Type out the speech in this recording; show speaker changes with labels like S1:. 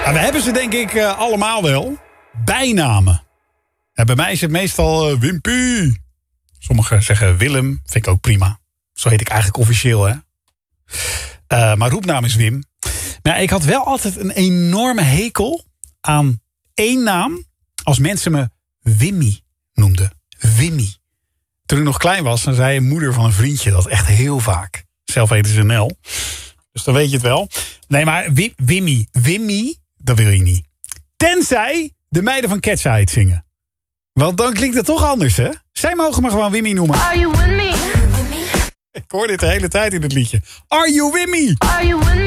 S1: Nou, we hebben ze denk ik allemaal wel. Bijnamen. Bij mij is het meestal Wimpy. Sommigen zeggen Willem. Vind ik ook prima. Zo heet ik eigenlijk officieel, hè. Maar roepnaam is Wim. Maar ik had wel altijd een enorme hekel aan één naam als mensen me Wimmy noemden. Wimmy. Toen ik nog klein was, dan zei een moeder van een vriendje dat echt heel vaak. Zelf heette ze Nel. Dus dan weet je het wel. Nee, maar Wimmy, dat wil je niet. Tenzij de meiden van Catch het zingen. Want dan klinkt het toch anders, hè? Zij mogen me gewoon Wimmy noemen.
S2: Are you with me?
S1: Ik hoor dit de hele tijd in het liedje. Are you Wimmy?
S2: Are you with me?